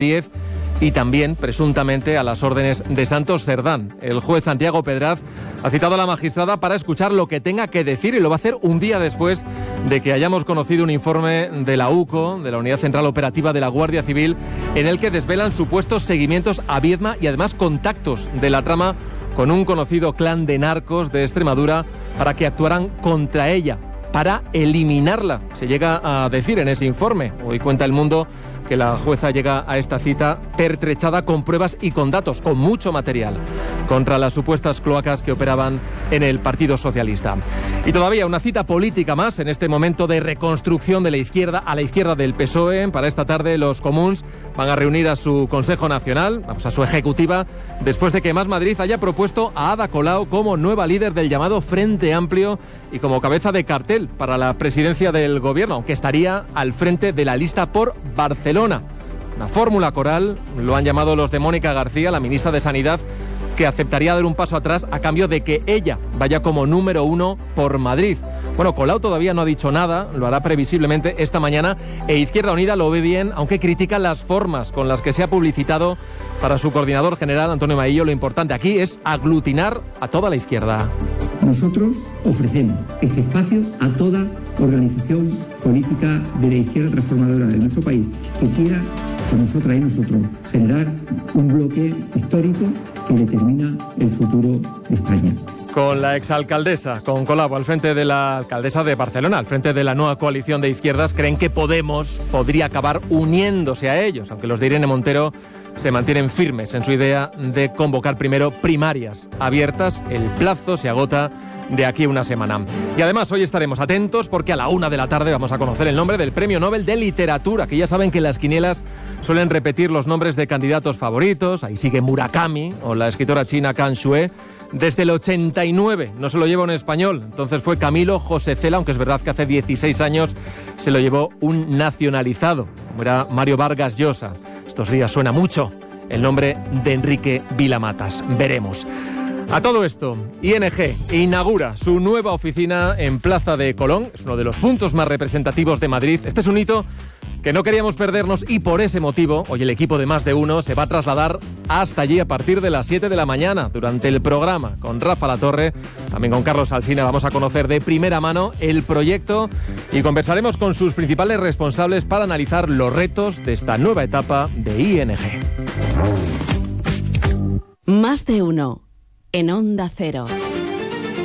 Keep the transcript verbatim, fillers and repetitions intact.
diez y también, presuntamente, a las órdenes de Santos Cerdán. El juez Santiago Pedraz ha citado a la magistrada para escuchar lo que tenga que decir y lo va a hacer un día después de que hayamos conocido un informe de la U C O, de la Unidad Central Operativa de la Guardia Civil, en el que desvelan supuestos seguimientos a Viedma y además contactos de la trama con un conocido clan de narcos de Extremadura para que actuaran contra ella, para eliminarla. Se llega a decir en ese informe. Hoy cuenta El Mundo que la jueza llega a esta cita pertrechada con pruebas y con datos, con mucho material, contra las supuestas cloacas que operaban en el Partido Socialista. Y todavía una cita política más en este momento de reconstrucción de la izquierda a la izquierda del P S O E. Para esta tarde los comuns van a reunir a su Consejo Nacional, vamos, a su ejecutiva, después de que Más Madrid haya propuesto a Ada Colau como nueva líder del llamado Frente Amplio y como cabeza de cartel para la presidencia del gobierno, aunque estaría al frente de la lista por Barcelona. Una fórmula coral, lo han llamado los de Mónica García, la ministra de Sanidad, que aceptaría dar un paso atrás a cambio de que ella vaya como número uno por Madrid. Bueno, Colau todavía no ha dicho nada, lo hará previsiblemente esta mañana, e Izquierda Unida lo ve bien, aunque critica las formas con las que se ha publicitado. Para su coordinador general, Antonio Maillo, lo importante aquí es aglutinar a toda la izquierda. Nosotros ofrecemos este espacio a toda organización política de la izquierda transformadora de nuestro país que quiera, con nosotras y nosotros, generar un bloque histórico que determina el futuro de España. Con la exalcaldesa, con Colau al frente de la alcaldesa de Barcelona, al frente de la nueva coalición de izquierdas, creen que Podemos podría acabar uniéndose a ellos, aunque los de Irene Montero se mantienen firmes en su idea de convocar primero primarias abiertas. El plazo se agota de aquí a una semana. Y además hoy estaremos atentos porque a la una de la tarde vamos a conocer el nombre del Premio Nobel de Literatura, que ya saben que las quinielas suelen repetir los nombres de candidatos favoritos. Ahí sigue Murakami o la escritora china Kan Xue. Desde el ochenta y nueve no se lo lleva un español, entonces fue Camilo José Cela, aunque es verdad que hace dieciséis años se lo llevó un nacionalizado, como era Mario Vargas Llosa. Estos días suena mucho el nombre de Enrique Vilamatas. Veremos. A todo esto, I N G inaugura su nueva oficina en Plaza de Colón. Es uno de los puntos más representativos de Madrid. Este es un hito que no queríamos perdernos y por ese motivo hoy el equipo de Más de Uno se va a trasladar hasta allí a partir de las siete de la mañana durante el programa con Rafa Latorre, también con Carlos Alsina. Vamos a conocer de primera mano el proyecto y conversaremos con sus principales responsables para analizar los retos de esta nueva etapa de I N G. Más de Uno en Onda Cero.